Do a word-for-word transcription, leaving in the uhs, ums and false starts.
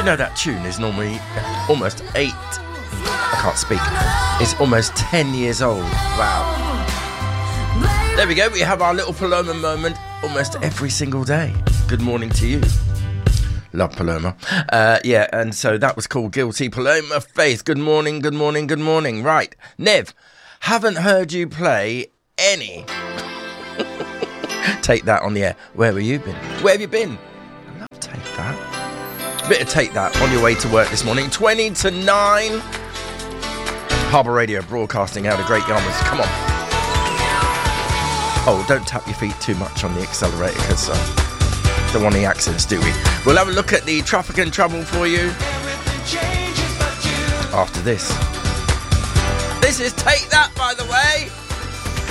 you know that tune is normally almost eight, I can't speak, it's almost ten years old. Wow. There we go, we have our little Paloma moment almost every single day. Good morning to you. Love Paloma. Uh, yeah, and so that was called Guilty. Paloma Faith, good morning, good morning, good morning. Right, Nev, haven't heard you play any. Take That on the air. Where have you been? Where have you been? I love Take That. Bit of Take That on your way to work this morning. twenty to nine. Harbour Radio broadcasting out of Great Yarmouth. Come on. Oh, don't tap your feet too much on the accelerator because uh, don't want any accidents, do we? We'll have a look at the traffic and travel for you after this. This is Take That, by the way.